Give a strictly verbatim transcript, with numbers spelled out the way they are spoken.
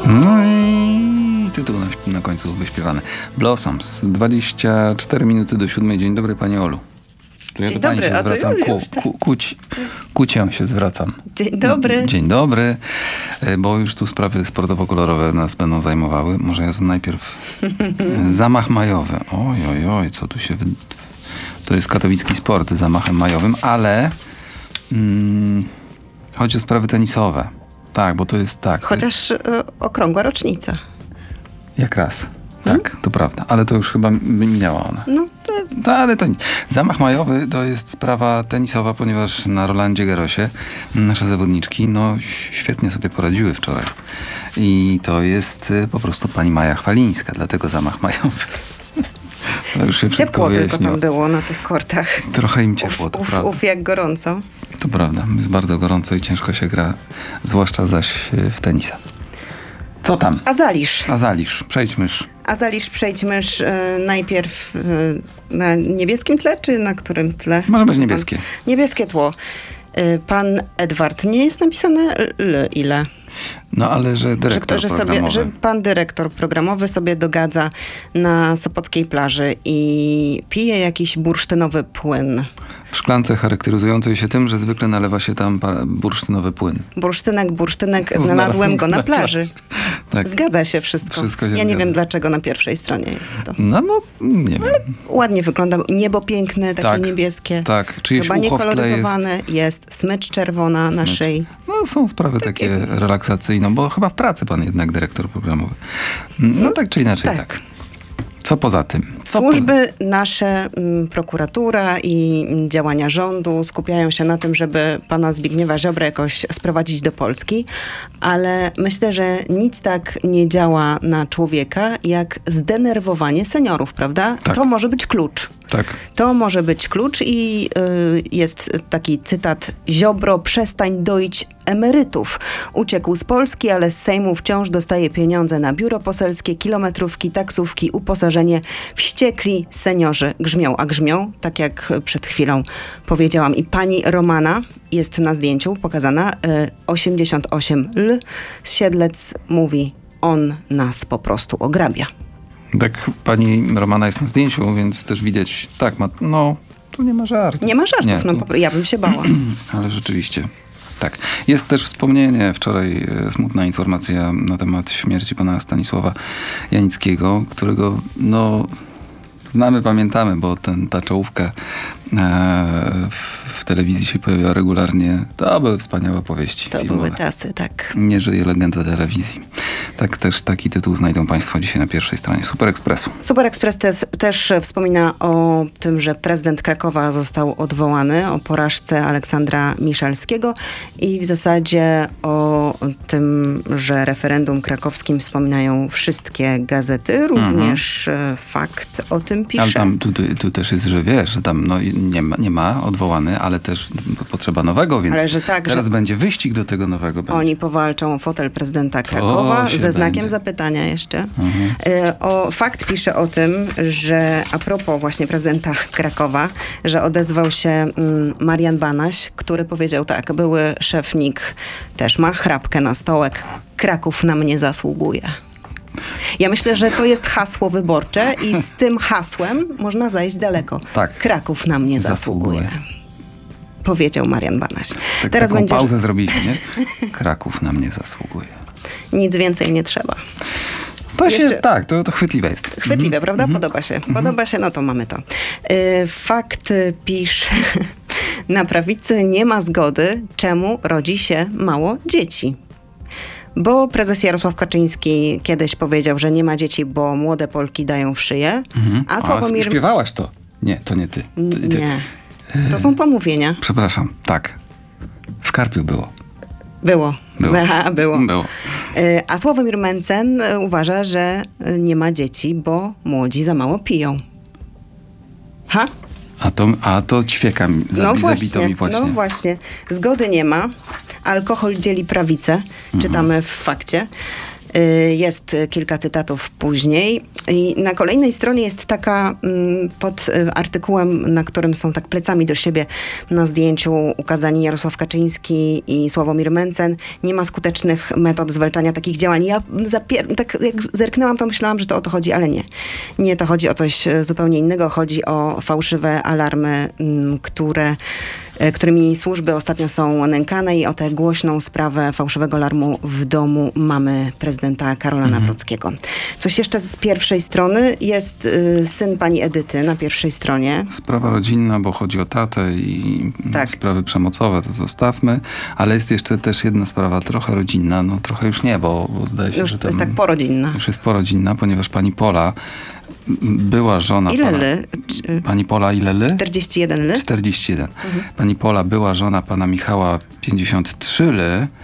No i tytuł na, na końcu wyśpiewany. Blossoms. dwadzieścia cztery minuty do siódmej. Dzień dobry, pani Olu. Tu ja Dzień do pani dobry, się a to zwracam. ja Ku, już tak. ku, kuć, kucię się zwracam. Dzień dobry. Dzień dobry. Bo już tu sprawy sportowo-kolorowe nas będą zajmowały. Może ja najpierw zamach majowy. Oj, oj, oj, co tu się... Wy... To jest katowicki sport z zamachem majowym, ale mm, chodzi o sprawy tenisowe. Tak, bo to jest tak. Chociaż y, okrągła rocznica. Jak raz. Tak, hmm? To prawda. Ale to już chyba minęła ona. No to... to ale to nic. Zamach majowy to jest sprawa tenisowa, ponieważ na Rolandzie Garrosie nasze zawodniczki no świetnie sobie poradziły wczoraj. I to jest y, po prostu pani Maja Chwalińska, dlatego zamach majowy. To już się wszystko ciepło wyjaśniło. tylko tam było na tych kortach. Trochę im ciepło, to uf, prawda. Uf, jak gorąco. To prawda. Jest bardzo gorąco i ciężko się gra, zwłaszcza zaś w tenisa. Co tam? Azalisz. Azalisz. Przejdźmyż. Azalisz, przejdźmyż y, najpierw y, na niebieskim tle, czy na którym tle? Może być niebieskie. Pan, niebieskie tło. Y, pan Edward. Nie jest napisane L ile. No ale że dyrektor że, że programowy. Sobie, że pan dyrektor programowy sobie dogadza na sopockiej plaży i pije jakiś bursztynowy płyn. W szklance charakteryzującej się tym, że zwykle nalewa się tam bursztynowy płyn. Bursztynek, bursztynek, znalazłem go na plaży. Tak. Zgadza się wszystko. Wszystko się ja zgadza. nie wiem, dlaczego na pierwszej stronie jest to. No bo nie wiem. Ale ładnie wygląda. Niebo piękne, takie tak, niebieskie. Tak. Czyjeś Chyba ucho w tle niekoloryzowane. Jest... jest smycz czerwona na smycz. szyi. No są sprawy takie, takie relaksacyjne, bo chyba w pracy pan jednak dyrektor programowy. No, no tak czy inaczej tak. tak. Co poza tym? Co Służby po... nasze, m, prokuratura i m, działania rządu skupiają się na tym, żeby pana Zbigniewa Ziobrę jakoś sprowadzić do Polski, ale myślę, że nic tak nie działa na człowieka jak zdenerwowanie seniorów, prawda? Tak. To może być klucz. Tak. To może być klucz i y, jest taki cytat: Ziobro, przestań doić emerytów. Uciekł z Polski, ale z Sejmu wciąż dostaje pieniądze na biuro poselskie, kilometrówki, taksówki, uposażenie. Wściekli seniorzy grzmią, a grzmią, tak jak przed chwilą powiedziałam. I pani Romana jest na zdjęciu pokazana, y, osiemdziesiąt osiem lat. Siedlec mówi: on nas po prostu ograbia. Tak, pani Romana jest na zdjęciu, więc też widać, tak, ma, no, tu nie ma żartów. Nie ma żartów, nie, no tu... ja bym się bała. Ale rzeczywiście, tak. Jest też wspomnienie, wczoraj e, smutna informacja na temat śmierci pana Stanisława Janickiego, którego, no, znamy, pamiętamy, bo ten, ta czołówka e, w, w telewizji się pojawia regularnie. To były wspaniałe powieści To filmowe. były czasy, tak. Nie żyje legenda telewizji. Tak też taki tytuł znajdą państwo dzisiaj na pierwszej stronie Super Expressu. Super Express też, też wspomina o tym, że prezydent Krakowa został odwołany, o porażce Aleksandra Miszalskiego i w zasadzie o tym, że referendum krakowskim wspominają wszystkie gazety. Również mhm. Fakt o tym pisze. Ale tam tu, tu, tu też jest, że wiesz, że tam no, nie, ma, nie ma odwołany, ale też potrzeba nowego, więc ale że tak, teraz że będzie wyścig do tego nowego. Oni będzie. powalczą o fotel prezydenta Krakowa ze znakiem będzie. zapytania jeszcze. Mhm. O, Fakt pisze o tym, że a propos właśnie prezydenta Krakowa, że odezwał się mm, Marian Banaś, który powiedział tak: były szef N I K też ma chrapkę na stołek. Kraków na mnie zasługuje. Ja myślę, że to jest hasło wyborcze i z tym hasłem można zajść daleko. Tak. Kraków na mnie zasługuje. zasługuje. Powiedział Marian Banaś. Tak, Teraz taką będzie... pauzę zrobiliśmy, nie? Kraków na mnie zasługuje. Nic więcej nie trzeba. To Jeszcze... się, tak, to, to chwytliwe jest. Chwytliwe, mm-hmm. prawda? Mm-hmm. Podoba się. Podoba się, no to mamy to. Yy, fakt pisze, na prawicy nie ma zgody, czemu rodzi się mało dzieci. Bo prezes Jarosław Kaczyński kiedyś powiedział, że nie ma dzieci, bo młode Polki dają w szyję. Mm-hmm. A Sławomir... A śpiewałaś to? Nie, to nie ty. ty, ty. Nie. To są pomówienia. Przepraszam, tak. W Karpiu było. Było. Było. Aha, było. było. A Sławomir Mencen uważa, że nie ma dzieci, bo młodzi za mało piją. Ha? A to, a to ćwieka mi, zabi, no właśnie, zabito mi właśnie. No właśnie. Zgody nie ma. Alkohol dzieli prawicę. Mhm. Czytamy w Fakcie. Y, Jest kilka cytatów później. I na kolejnej stronie jest taka mm, pod y, artykułem, na którym są tak plecami do siebie na zdjęciu ukazani Jarosław Kaczyński i Sławomir Mencen. Nie ma skutecznych metod zwalczania takich działań. Ja zapier- tak jak zerknęłam, to myślałam, że to o to chodzi, ale nie. Nie, to chodzi o coś e, zupełnie innego. Chodzi o fałszywe alarmy, m, które e, którymi służby ostatnio są nękane i o tę głośną sprawę fałszywego alarmu w domu mamy prezydenta Karola Mhm. Nawrockiego. Coś jeszcze z pierwszej strony. Jest y, syn pani Edyty na pierwszej stronie. Sprawa rodzinna, bo chodzi o tatę i Tak. sprawy przemocowe, to zostawmy. Ale jest jeszcze też jedna sprawa trochę rodzinna, no trochę już nie, bo, bo zdaje się, Już że tam tak porodzinna. już jest porodzinna, ponieważ pani Pola m, była żona Ile pana... ly? Czy- Pani Pola ile ly? czterdzieści jeden ly? czterdzieści jeden. Pani Pola była żona pana Michała pięćdziesiąt trzy ly